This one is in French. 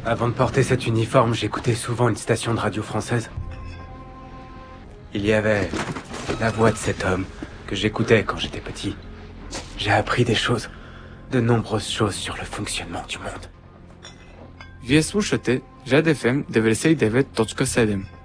Avant de porter cet uniforme, j'écoutais souvent une station de radio française. Il y avait la voix de cet homme que j'écoutais quand j'étais petit. J'ai appris des choses, de nombreuses choses sur le fonctionnement du monde. Вие слушате Жад FM 99.7.